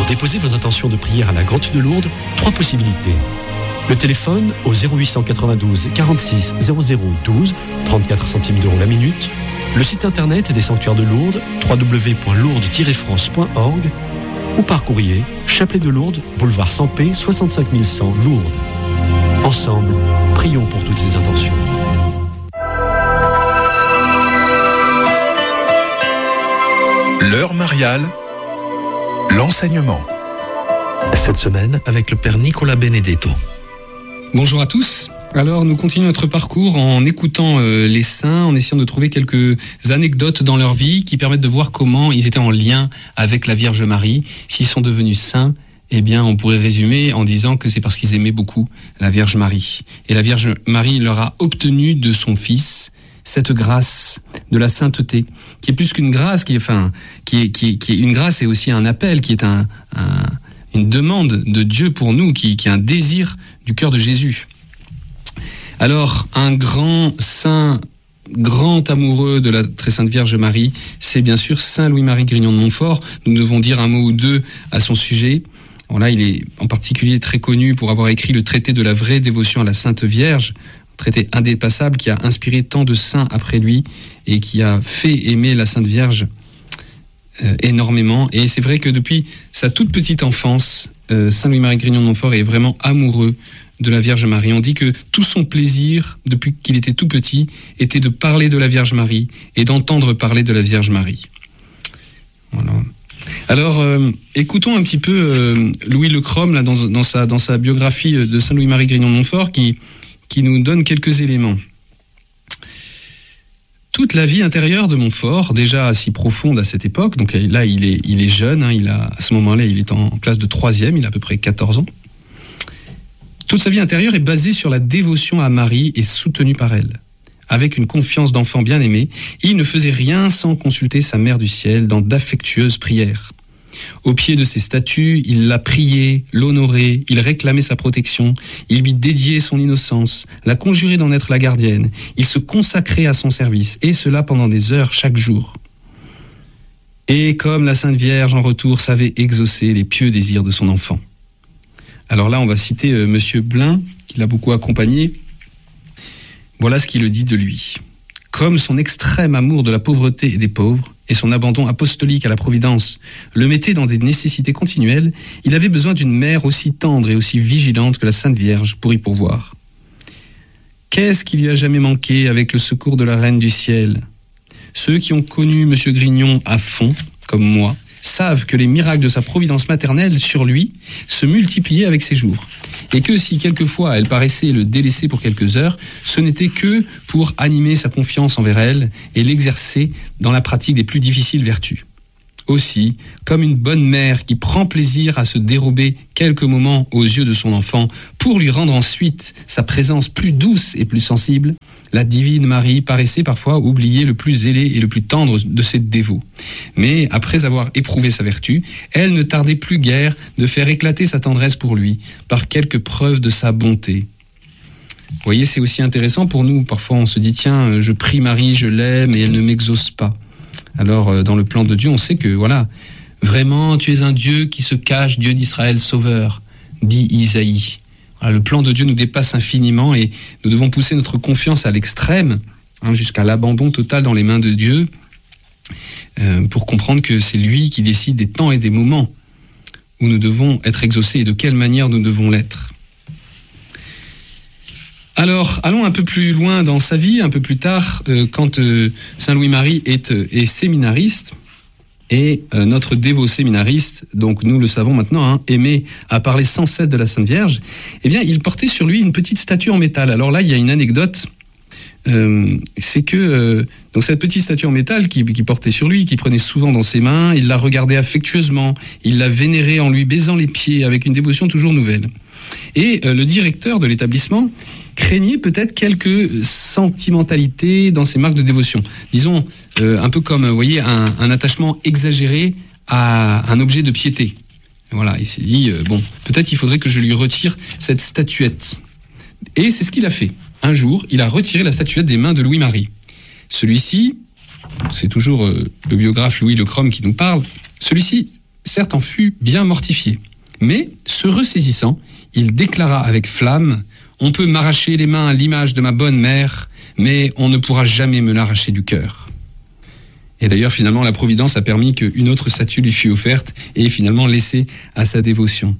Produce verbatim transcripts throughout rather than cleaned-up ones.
déposer vos intentions de prière à la Grotte de Lourdes, trois possibilités. Le téléphone au zéro huit cent quatre-vingt-douze quarante-six zéro zéro douze, trente-quatre centimes d'euros la minute. Le site internet des sanctuaires de Lourdes, w w w point lourdes tiret france point org, ou par courrier, Chapelet de Lourdes, boulevard Sampé, soixante-cinq mille cent Lourdes. Ensemble, prions pour toutes ces intentions. L'heure mariale, l'enseignement. Cette semaine, avec le Père Nicolas Benedetto. Bonjour à tous. Alors, nous continuons notre parcours en écoutant euh, les saints, en essayant de trouver quelques anecdotes dans leur vie qui permettent de voir comment ils étaient en lien avec la Vierge Marie. S'ils sont devenus saints, eh bien, on pourrait résumer en disant que c'est parce qu'ils aimaient beaucoup la Vierge Marie. Et la Vierge Marie leur a obtenu de son Fils cette grâce de la sainteté, qui est plus qu'une grâce, qui est, enfin, qui est, qui est, qui est une grâce et aussi un appel, qui est un, un, une demande de Dieu pour nous, qui, qui est un désir du cœur de Jésus. Alors, un grand saint, grand amoureux de la très sainte Vierge Marie, c'est bien sûr Saint Louis-Marie Grignon de Montfort. Nous devons dire un mot ou deux à son sujet. Alors là, il est en particulier très connu pour avoir écrit le traité de la vraie dévotion à la Sainte Vierge, un traité indépassable qui a inspiré tant de saints après lui et qui a fait aimer la Sainte Vierge euh, énormément. Et c'est vrai que depuis sa toute petite enfance, euh, Saint Louis-Marie Grignon de Montfort est vraiment amoureux de la Vierge Marie. On dit que tout son plaisir, depuis qu'il était tout petit, était de parler de la Vierge Marie et d'entendre parler de la Vierge Marie. Voilà. Alors, euh, écoutons un petit peu euh, Louis Le Crom là, dans, dans, sa, dans sa biographie de Saint Louis-Marie Grignon de Montfort qui, qui nous donne quelques éléments. Toute la vie intérieure de Montfort, déjà si profonde à cette époque, donc là il est, il est jeune, hein, il a, à ce moment-là il est en classe de troisième, il a à peu près quatorze ans. Toute sa vie intérieure est basée sur la dévotion à Marie et soutenue par elle. Avec une confiance d'enfant bien-aimé, il ne faisait rien sans consulter sa Mère du Ciel dans d'affectueuses prières. Au pied de ses statues, il la priait, l'honorait, il réclamait sa protection, il lui dédiait son innocence, la conjurait d'en être la gardienne, il se consacrait à son service, et cela pendant des heures chaque jour. Et comme la Sainte Vierge, en retour, savait exaucer les pieux désirs de son enfant. Alors là, on va citer euh, Monsieur Blin, qui l'a beaucoup accompagné. Voilà ce qu'il le dit de lui. Comme son extrême amour de la pauvreté et des pauvres, et son abandon apostolique à la Providence le mettaient dans des nécessités continuelles, il avait besoin d'une mère aussi tendre et aussi vigilante que la Sainte Vierge pour y pourvoir. Qu'est-ce qui lui a jamais manqué avec le secours de la Reine du Ciel ? Ceux qui ont connu Monsieur Grignon à fond, comme moi, savent que les miracles de sa providence maternelle sur lui se multipliaient avec ses jours, et que si quelquefois elle paraissait le délaisser pour quelques heures, ce n'était que pour animer sa confiance envers elle et l'exercer dans la pratique des plus difficiles vertus. Aussi, comme une bonne mère qui prend plaisir à se dérober quelques moments aux yeux de son enfant pour lui rendre ensuite sa présence plus douce et plus sensible, la divine Marie paraissait parfois oublier le plus zélé et le plus tendre de ses dévots. Mais après avoir éprouvé sa vertu, elle ne tardait plus guère de faire éclater sa tendresse pour lui par quelques preuves de sa bonté. Vous voyez, c'est aussi intéressant pour nous. Parfois on se dit, tiens, je prie Marie, je l'aime et elle ne m'exauce pas. Alors, dans le plan de Dieu, on sait que, voilà, vraiment, tu es un Dieu qui se cache, Dieu d'Israël sauveur, dit Isaïe. Voilà, le plan de Dieu nous dépasse infiniment et nous devons pousser notre confiance à l'extrême, hein, jusqu'à l'abandon total dans les mains de Dieu, euh, pour comprendre que c'est lui qui décide des temps et des moments où nous devons être exaucés et de quelle manière nous devons l'être. Alors, allons un peu plus loin dans sa vie, un peu plus tard, euh, quand euh, Saint Louis-Marie est, euh, est séminariste, et euh, notre dévot séminariste, donc nous le savons maintenant, hein, aimé à parler sans cesse de la Sainte Vierge, eh bien, il portait sur lui une petite statue en métal. Alors là, il y a une anecdote, euh, c'est que euh, donc cette petite statue en métal qui, qui portait sur lui, qui prenait souvent dans ses mains, il la regardait affectueusement, il la vénérait en lui baisant les pieds avec une dévotion toujours nouvelle. Et euh, le directeur de l'établissement craignait peut-être quelques sentimentalités dans ses marques de dévotion. Disons, euh, un peu comme, vous voyez, un, un attachement exagéré à un objet de piété. Voilà, il s'est dit, euh, bon, peut-être il faudrait que je lui retire cette statuette. Et c'est ce qu'il a fait. Un jour, il a retiré la statuette des mains de Louis-Marie. Celui-ci, c'est toujours euh, le biographe Louis Le Crom qui nous parle, celui-ci certes en fut bien mortifié, mais, se ressaisissant, il déclara avec flamme « On peut m'arracher les mains à l'image de ma bonne mère, mais on ne pourra jamais me l'arracher du cœur. » Et d'ailleurs, finalement, la Providence a permis qu'une autre statue lui fût offerte et finalement laissée à sa dévotion.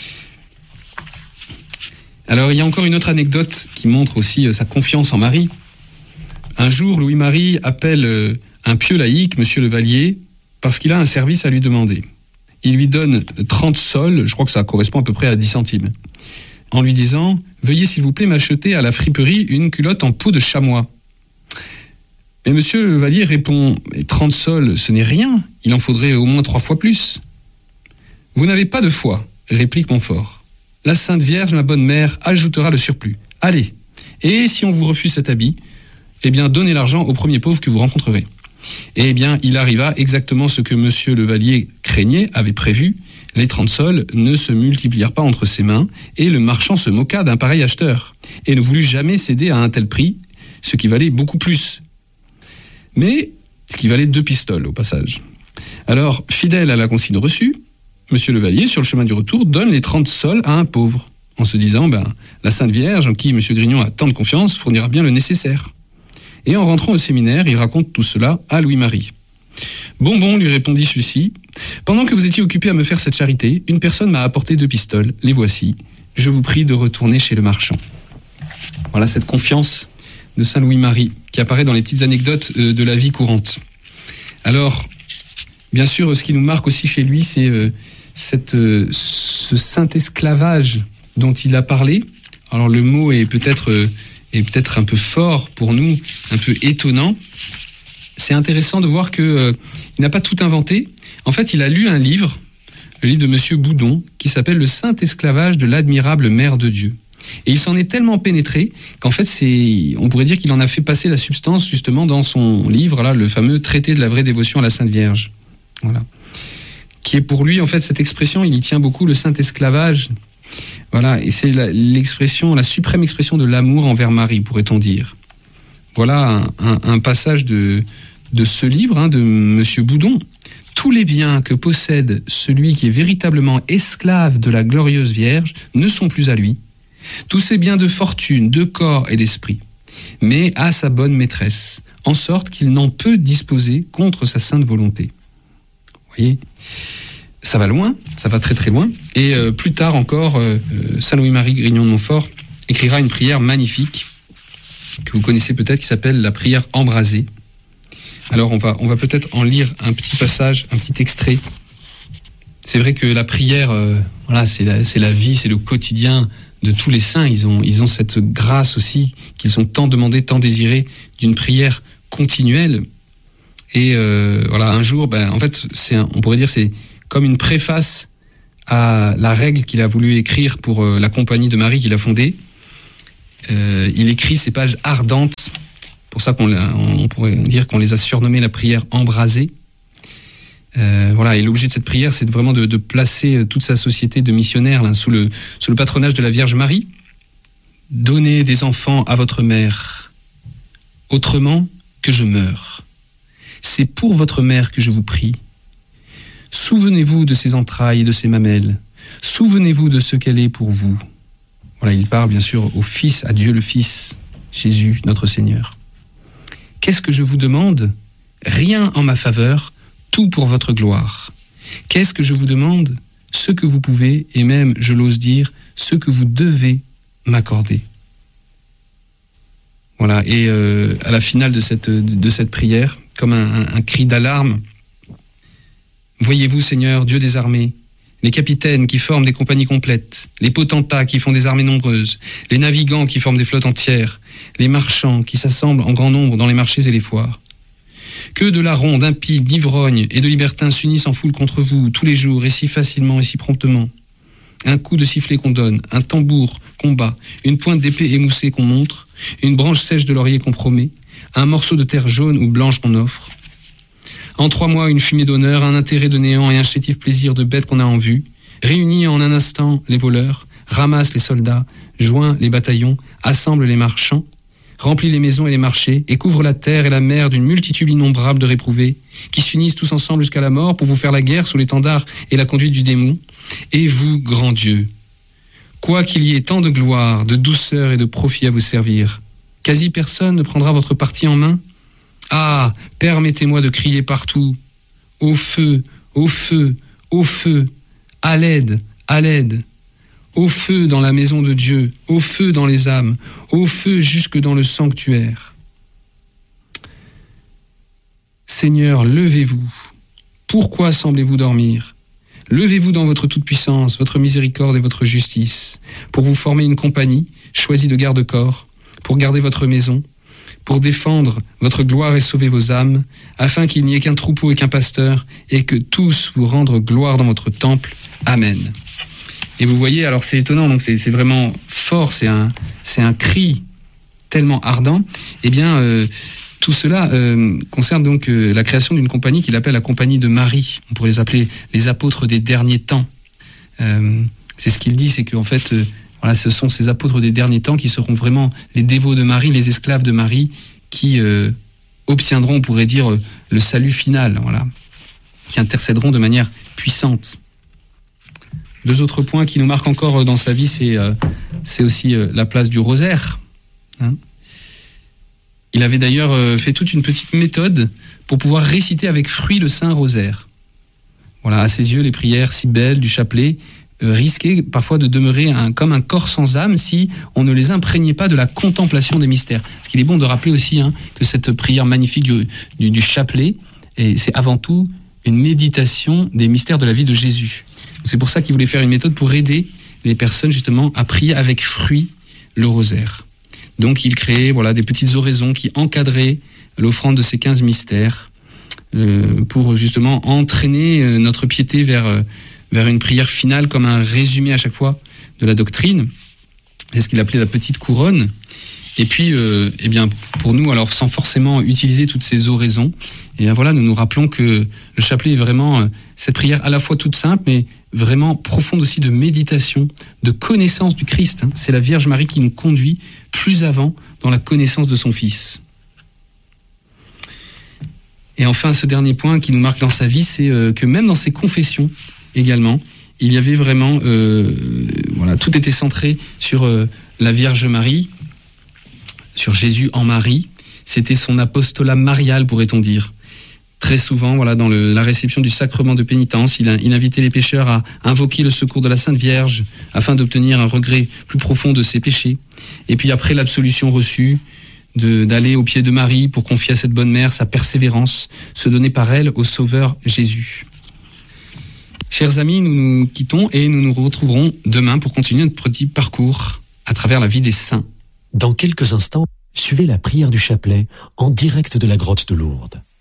Alors, il y a encore une autre anecdote qui montre aussi euh, sa confiance en Marie. Un jour, Louis-Marie appelle euh, un pieux laïc, Monsieur le Vallier, parce qu'il a un service à lui demander. Il lui donne trente sols, je crois que ça correspond à peu près à dix centimes, en lui disant « Veuillez s'il vous plaît m'acheter à la friperie une culotte en peau de chamois. » Mais Monsieur le Vallier répond « trente sols, ce n'est rien, il en faudrait au moins trois fois plus. »« Vous n'avez pas de foi, réplique Montfort. La Sainte Vierge, ma bonne mère, ajoutera le surplus. Allez, et si on vous refuse cet habit, eh bien donnez l'argent au premier pauvre que vous rencontrerez. » Eh bien, il arriva exactement ce que Monsieur le Vallier craignait, avait prévu. Les trente sols ne se multiplièrent pas entre ses mains, et le marchand se moqua d'un pareil acheteur, et ne voulut jamais céder à un tel prix, ce qui valait beaucoup plus. Mais ce qui valait deux pistoles, au passage. Alors, fidèle à la consigne reçue, Monsieur le Vallier, sur le chemin du retour, donne les trente sols à un pauvre, en se disant, ben, la Sainte Vierge, en qui Monsieur Grignon a tant de confiance, fournira bien le nécessaire. Et en rentrant au séminaire, il raconte tout cela à Louis-Marie. « Bon, bon, lui répondit celui-ci, pendant que vous étiez occupé à me faire cette charité, une personne m'a apporté deux pistoles, les voici. Je vous prie de retourner chez le marchand. » Voilà cette confiance de Saint Louis-Marie qui apparaît dans les petites anecdotes de la vie courante. Alors, bien sûr, ce qui nous marque aussi chez lui, c'est euh, cette, euh, ce saint esclavage dont il a parlé. Alors le mot est peut-être... Euh, est peut-être un peu fort pour nous, un peu étonnant. C'est intéressant de voir qu'il euh, n'a pas tout inventé. En fait, il a lu un livre, le livre de Monsieur Boudon, qui s'appelle « Le saint esclavage de l'admirable Mère de Dieu ». Et il s'en est tellement pénétré qu'en fait, c'est, on pourrait dire qu'il en a fait passer la substance justement dans son livre, là, le fameux traité de la vraie dévotion à la Sainte Vierge. Voilà. Qui est pour lui, en fait, cette expression, il y tient beaucoup, le saint esclavage. Voilà, et c'est la, l'expression, la suprême expression de l'amour envers Marie, pourrait-on dire. Voilà un, un, un passage de, de ce livre, hein, de Monsieur Boudon. Tous les biens que possède celui qui est véritablement esclave de la glorieuse Vierge ne sont plus à lui. Tous ces biens de fortune, de corps et d'esprit, mais à sa bonne maîtresse, en sorte qu'il n'en peut disposer contre sa sainte volonté. Vous voyez ? Ça va loin, ça va très très loin. Et euh, plus tard encore, euh, Saint Louis-Marie Grignon de Montfort écrira une prière magnifique que vous connaissez peut-être, qui s'appelle la prière embrasée. Alors on va, on va peut-être en lire un petit passage, un petit extrait. C'est vrai que la prière, euh, voilà, c'est la, c'est la vie, c'est le quotidien de tous les saints. Ils ont, ils ont cette grâce aussi qu'ils ont tant demandé, tant désiré, d'une prière continuelle. Et euh, voilà, un jour, ben, en fait, c'est un, on pourrait dire c'est comme une préface à la règle qu'il a voulu écrire pour euh, la Compagnie de Marie qu'il a fondée. Euh, il écrit ces pages ardentes, pour ça qu'on l'a, on pourrait dire qu'on les a surnommées la prière embrasée. Euh, voilà, et l'objet de cette prière, c'est vraiment de, de placer toute sa société de missionnaires là, sous, le, sous le patronage de la Vierge Marie. Donnez des enfants à votre mère, autrement que je meure. C'est pour votre mère que je vous prie. Souvenez-vous de ses entrailles et de ses mamelles. Souvenez-vous de ce qu'elle est pour vous. Voilà, il parle bien sûr au Fils, à Dieu le Fils, Jésus, notre Seigneur. Qu'est-ce que je vous demande ? Rien en ma faveur, tout pour votre gloire. Qu'est-ce que je vous demande ? Ce que vous pouvez, et même, je l'ose dire, ce que vous devez m'accorder. Voilà, et euh, à la finale de cette, de cette prière, comme un, un, un cri d'alarme, voyez-vous, Seigneur, Dieu des armées, les capitaines qui forment des compagnies complètes, les potentats qui font des armées nombreuses, les navigants qui forment des flottes entières, les marchands qui s'assemblent en grand nombre dans les marchés et les foires. Que de larrons, d'impies, d'ivrognes et de libertins s'unissent en foule contre vous tous les jours et si facilement et si promptement. Un coup de sifflet qu'on donne, un tambour qu'on bat, une pointe d'épée émoussée qu'on montre, une branche sèche de laurier qu'on promet, un morceau de terre jaune ou blanche qu'on offre. En trois mois, une fumée d'honneur, un intérêt de néant et un chétif plaisir de bête qu'on a en vue. Réunis en un instant les voleurs, ramassent les soldats, joint les bataillons, assemblent les marchands, remplit les maisons et les marchés, et couvre la terre et la mer d'une multitude innombrable de réprouvés, qui s'unissent tous ensemble jusqu'à la mort pour vous faire la guerre sous l'étendard et la conduite du démon. Et vous, grand Dieu, quoi qu'il y ait tant de gloire, de douceur et de profit à vous servir, quasi personne ne prendra votre partie en main. Ah, permettez-moi de crier partout, au feu, au feu, au feu, à l'aide, à l'aide. Au feu dans la maison de Dieu, au feu dans les âmes, au feu jusque dans le sanctuaire. Seigneur, levez-vous. Pourquoi semblez-vous dormir ? Levez-vous dans votre toute-puissance, votre miséricorde et votre justice, pour vous former une compagnie choisie de garde-corps, pour garder votre maison, pour défendre votre gloire et sauver vos âmes, afin qu'il n'y ait qu'un troupeau et qu'un pasteur, et que tous vous rendent gloire dans votre temple. Amen. Et vous voyez, alors c'est étonnant, donc c'est, c'est vraiment fort, c'est un, c'est un cri tellement ardent. Eh bien, euh, tout cela euh, concerne donc euh, la création d'une compagnie qu'il appelle la compagnie de Marie. On pourrait les appeler les apôtres des derniers temps. Euh, c'est ce qu'il dit, c'est qu'en fait, euh, voilà, ce sont ces apôtres des derniers temps qui seront vraiment les dévots de Marie, les esclaves de Marie, qui euh, obtiendront, on pourrait dire, le salut final, voilà, qui intercéderont de manière puissante. Deux autres points qui nous marquent encore dans sa vie, c'est, euh, c'est aussi euh, la place du rosaire. Hein. Il avait d'ailleurs euh, fait toute une petite méthode pour pouvoir réciter avec fruit le Saint Rosaire. Voilà, à ses yeux, les prières si belles du chapelet euh, risquaient parfois de demeurer un, comme un corps sans âme si on ne les imprégnait pas de la contemplation des mystères. Parce qu'il est bon de rappeler aussi hein, que cette prière magnifique du, du, du chapelet, et c'est avant tout une méditation des mystères de la vie de Jésus. C'est pour ça qu'il voulait faire une méthode pour aider les personnes justement à prier avec fruit le rosaire. Donc il créait voilà, des petites oraisons qui encadraient l'offrande de ces quinze mystères euh, pour justement entraîner euh, notre piété vers, euh, vers une prière finale comme un résumé à chaque fois de la doctrine. C'est ce qu'il appelait la petite couronne. Et puis, euh, eh bien, pour nous, alors sans forcément utiliser toutes ces oraisons, et bien voilà, nous nous rappelons que le chapelet est vraiment euh, cette prière à la fois toute simple, mais vraiment profonde aussi de méditation, de connaissance du Christ. Hein. C'est la Vierge Marie qui nous conduit plus avant dans la connaissance de son Fils. Et enfin, ce dernier point qui nous marque dans sa vie, c'est euh, que même dans ses confessions également, il y avait vraiment, euh, voilà, tout était centré sur euh, la Vierge Marie, sur Jésus en Marie. C'était son apostolat marial, pourrait-on dire. Très souvent, voilà, dans le, la réception du sacrement de pénitence, il, a, il invitait les pécheurs à invoquer le secours de la Sainte Vierge afin d'obtenir un regret plus profond de ses péchés. Et puis après l'absolution reçue, de, d'aller au pied de Marie pour confier à cette bonne mère sa persévérance, se donner par elle au Sauveur Jésus. Chers amis, nous nous quittons et nous nous retrouverons demain pour continuer notre petit parcours à travers la vie des saints. Dans quelques instants, suivez la prière du chapelet en direct de la grotte de Lourdes.